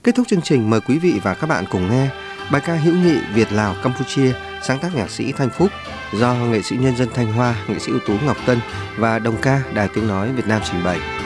Kết thúc chương trình, mời quý vị và các bạn cùng nghe bài ca hữu nghị Việt-Lào Campuchia sáng tác nhạc sĩ Thanh Phúc do nghệ sĩ nhân dân Thanh Hoa, nghệ sĩ ưu tú Ngọc Tân và đồng ca Đài Tiếng nói Việt Nam trình bày.